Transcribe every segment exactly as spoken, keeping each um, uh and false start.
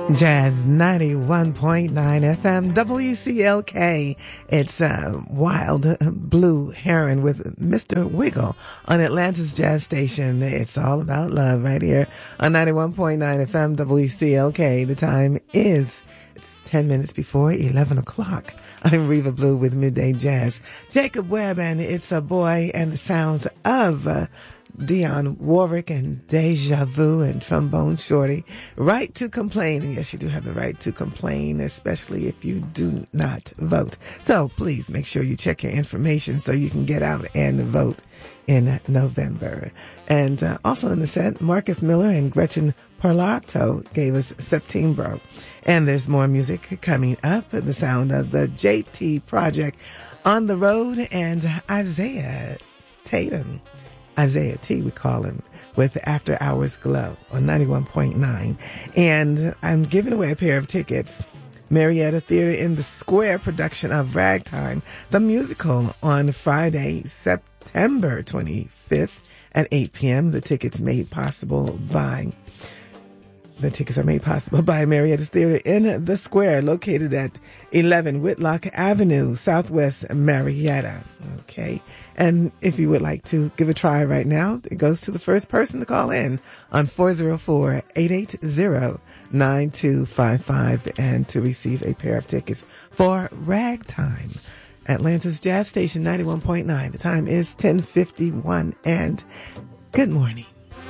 Jazz ninety-one point nine F M W C L K. It's uh, Wild Blue Heron with Mister Wiggle on Atlanta's Jazz Station. It's all about love right here on ninety-one point nine F M W C L K. The time is it's ten minutes before eleven o'clock. I'm Reva Blue with Midday Jazz. Jacob Webb, and it's a boy and the sounds of uh, Dionne Warwick and Deja Vu and Trombone Shorty. Right to complain. And yes, you do have the right to complain, especially if you do not vote. So please make sure you check your information so you can get out and vote in November. And uh, also in the set, Marcus Miller and Gretchen Parlato gave us Septembro. And there's more music coming up. The sound of the J T Project on the road and Isaiah Tatum. Isaiah T, we call him, with After Hours Glow on ninety-one point nine. And I'm giving away a pair of tickets. Marietta Theater in the Square production of Ragtime, the musical, on Friday, September twenty-fifth at eight p.m. The tickets made possible by... The tickets are made possible by Marietta's Theater in the Square, located at eleven Whitlock Avenue, Southwest Marietta. Okay. And if you would like to give a try right now, it goes to the first person to call in on four oh four, eight eight zero, nine two five five and to receive a pair of tickets for Ragtime. Atlanta's Jazz Station ninety-one point nine. The time is ten fifty-one, and good morning.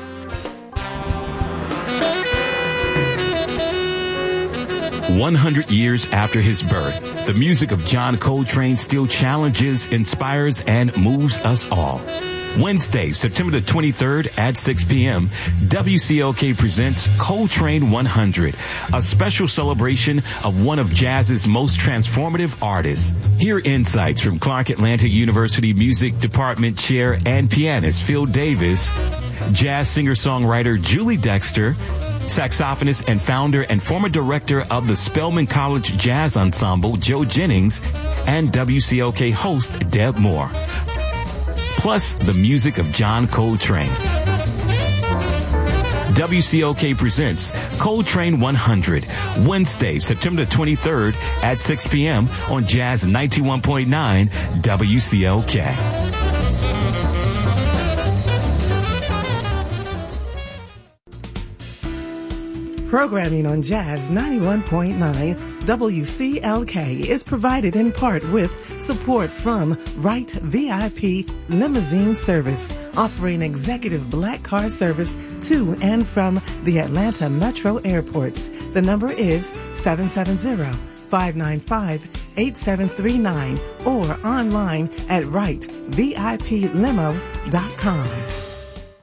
one hundred years after his birth, the music of John Coltrane still challenges, inspires, and moves us all. Wednesday, September the twenty-third at six p.m., W C L K presents Coltrane one hundred, a special celebration of one of jazz's most transformative artists. Hear insights from Clark Atlanta University Music Department Chair and pianist Phil Davis, jazz singer-songwriter Julie Dexter, saxophonist and founder and former director of the Spelman College Jazz Ensemble, Joe Jennings, and W C L K host, Deb Moore. Plus, the music of John Coltrane. W C L K presents Coltrane one hundred, Wednesday, September twenty-third at six p.m. on Jazz ninety-one point nine W C L K. Programming on Jazz ninety-one point nine W C L K is provided in part with support from Wright V I P Limousine Service, offering executive black car service to and from the Atlanta Metro airports. The number is seven seven zero, five nine five, eight seven three nine or online at wright vip limo dot com.